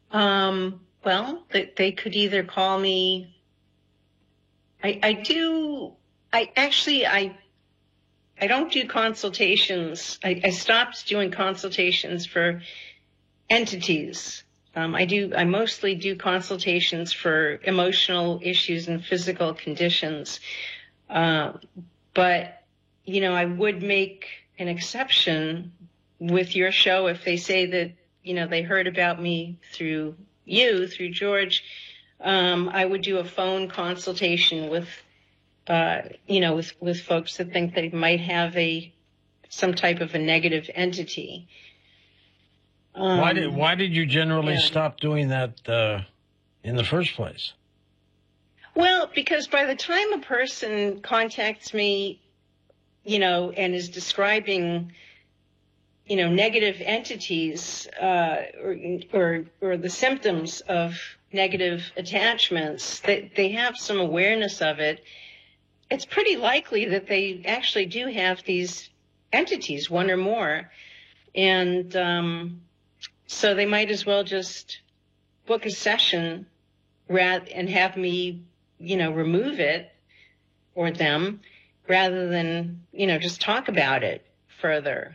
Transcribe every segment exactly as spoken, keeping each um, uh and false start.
Um, well, they, they could either call me. I, I do. I actually, I, I don't do consultations. I, I stopped doing consultations for entities. Um, I do. I mostly do consultations for emotional issues and physical conditions. Uh, but you know, I would make an exception with your show if they say that, you know, they heard about me through you, through George. Um, I would do a phone consultation with, uh, you know, with, with folks that think they might have a some type of a negative entity. Um, why did why did you generally yeah. stop doing that uh, in the first place? Well, because by the time a person contacts me, you know, and is describing, you know, negative entities uh, or, or or the symptoms of negative attachments, that they have some awareness of it, it's pretty likely that they actually do have these entities, one or more. And um, so they might as well just book a session rather and have me, you know, remove it or them rather than, you know, just talk about it further.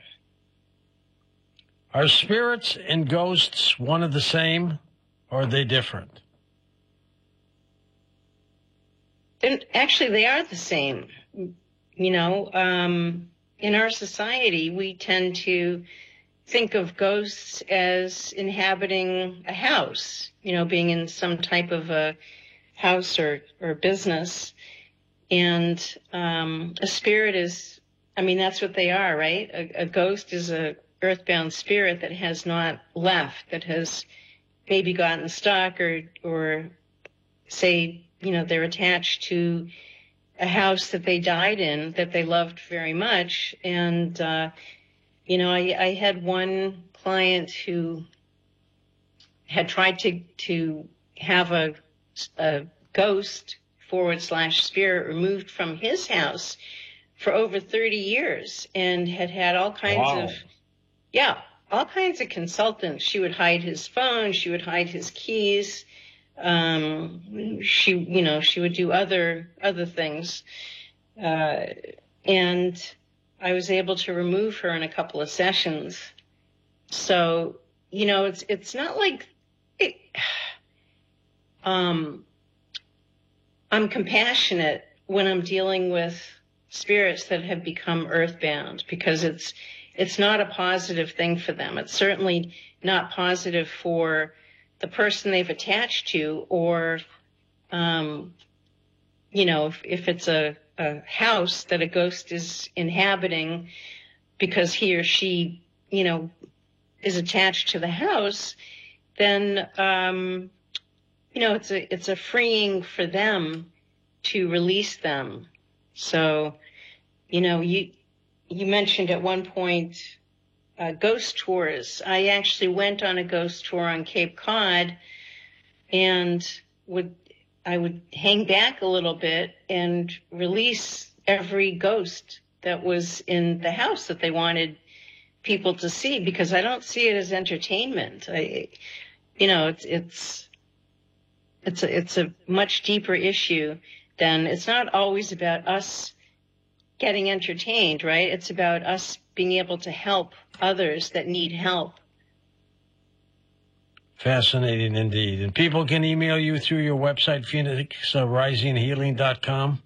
Are spirits and ghosts one of the same, or are they different? And actually, they are the same. You know, um, in our society, we tend to think of ghosts as inhabiting a house, you know, being in some type of a house or, or business. And um, a spirit is, I mean, that's what they are, right? A, a ghost is a earthbound spirit that has not left, that has maybe gotten stuck or, or say, you know, they're attached to a house that they died in that they loved very much. And, uh, you know, I, I had one client who had tried to, to have a, a ghost forward slash spirit removed from his house for over thirty years and had had all kinds Wow. of, yeah, all kinds of consultants. She would hide his phone. She would hide his keys. Um, she, you know, she would do other, other things. Uh, and I was able to remove her in a couple of sessions. So, you know, it's, it's not like, it, um, I'm compassionate when I'm dealing with spirits that have become earthbound, because it's, it's not a positive thing for them. It's certainly not positive for the person they've attached to, or, um, you know, if, if it's a, a house that a ghost is inhabiting because he or she, you know, is attached to the house, then, um, you know, it's a, it's a freeing for them to release them. So, you know, you, you mentioned at one point, Uh, ghost tours. I actually went on a ghost tour on Cape Cod, and would I would hang back a little bit and release every ghost that was in the house that they wanted people to see, because I don't see it as entertainment. I, you know, it's it's it's a, it's a much deeper issue than, it's not always about us getting entertained, right? It's about us being able to help others that need help. Fascinating indeed. And people can email you through your website, phoenix rising healing dot com?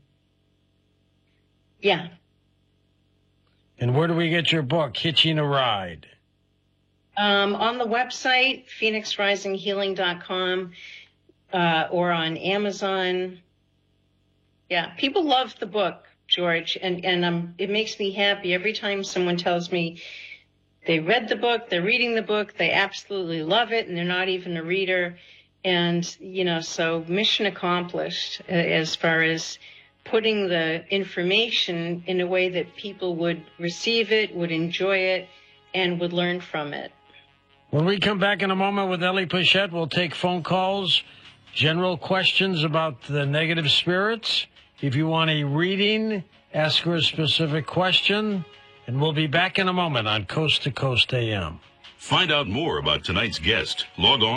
Yeah. And where do we get your book, Hitching a Ride? Um, on the website, phoenix rising healing dot com, uh, or on Amazon. Yeah, people love the book, George, and, and um, it makes me happy every time someone tells me they read the book, they're reading the book, they absolutely love it, and they're not even a reader. And, you know, so mission accomplished uh, as far as putting the information in a way that people would receive it, would enjoy it, and would learn from it. When we come back in a moment with Ellie Pleshette, we'll take phone calls, general questions about the negative spirits. If you want a reading, ask her a specific question, and we'll be back in a moment on Coast to Coast A M. Find out more about tonight's guest. Log on